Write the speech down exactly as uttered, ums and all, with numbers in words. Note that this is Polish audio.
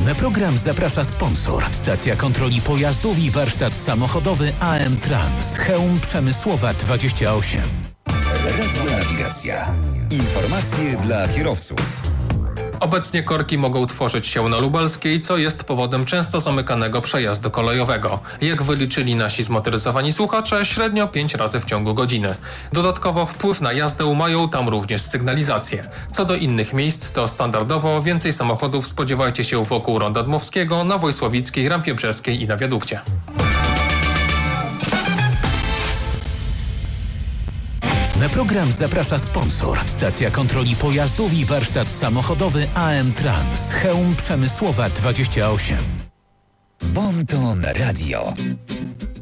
Na program zaprasza sponsor. Stacja kontroli pojazdów i warsztat samochodowy A M Trans. Chełm Przemysłowa dwadzieścia osiem. Radio Nawigacja. Informacje dla kierowców. Obecnie korki mogą tworzyć się na Lubelskiej, co jest powodem często zamykanego przejazdu kolejowego. Jak wyliczyli nasi zmotoryzowani słuchacze, średnio pięć razy w ciągu godziny. Dodatkowo wpływ na jazdę mają tam również sygnalizacje. Co do innych miejsc, to standardowo więcej samochodów spodziewajcie się wokół Ronda Dmowskiego, na Wojsławickiej, Rampie Brzeskiej i na wiadukcie. Na program zaprasza sponsor. Stacja kontroli pojazdów i warsztat samochodowy A M Trans. Chełm Przemysłowa dwadzieścia osiem. Bon Ton Radio.